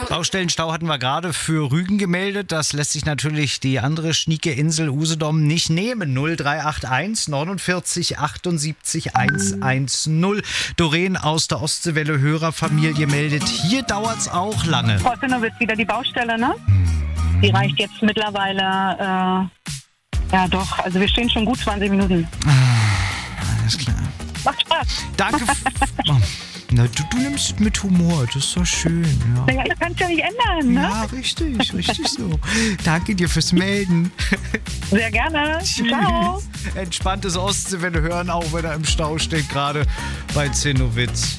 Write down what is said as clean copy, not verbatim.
Baustellenstau hatten wir gerade für Rügen gemeldet. Das lässt sich natürlich die andere schnieke Insel Usedom nicht nehmen. 0381 49 78 110. Doreen aus der Ostseewelle Hörerfamilie meldet, hier dauert's auch lange. Trotzdem wird wieder die Baustelle, ne? Die reicht jetzt mittlerweile, ja doch, also wir stehen schon gut 20 Minuten. Alles klar. Macht Spaß. Danke. Na, du nimmst es mit Humor, das ist doch schön. Ja, Ja, das kannst du ja nicht ändern, ne? ja richtig so. Danke dir fürs Melden. Sehr gerne. Ciao. Entspanntes Ostseewelle hören, auch wenn er im Stau steht, gerade bei Zinnowitz.